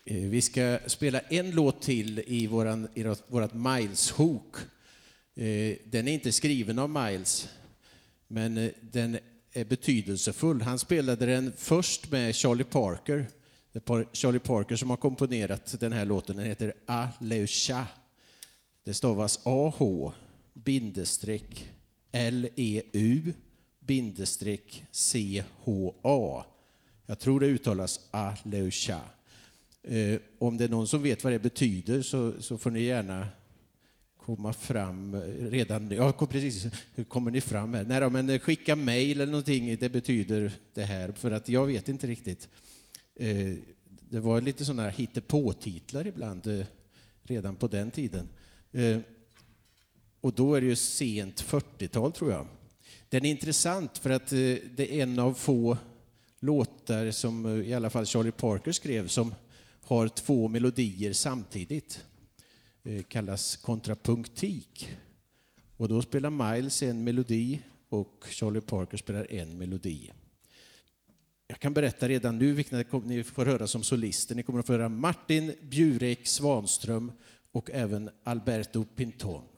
Vi ska spela en låt till i vårat Miles-sjok. Den är inte skriven av Miles, men den är betydelsefull. Han spelade den först med Charlie Parker. Det är Charlie Parker som har komponerat den här låten. Den heter Aleusha. Det stavas AH-LEU-CHA. Jag tror det uttalas Aleusha. Om det är någon som vet vad det betyder så får ni gärna komma fram redan. Ja, precis. Hur kommer ni fram här? Nej, men skicka mejl eller någonting. Det betyder det här. För att jag vet inte riktigt. Det var lite sådana här hittepå-titlar ibland redan på den tiden. Och då är det ju sent 40-tal, tror jag. Den är intressant för att det är en av få låtar som i alla fall Charlie Parker skrev som har två melodier samtidigt. Kallas kontrapunktik. Och då spelar Miles en melodi och Charlie Parker spelar en melodi. Jag kan berätta redan nu vilka ni får höra som solister. Ni kommer att få höra Martin Bjurek Svanström och även Alberto Pinton.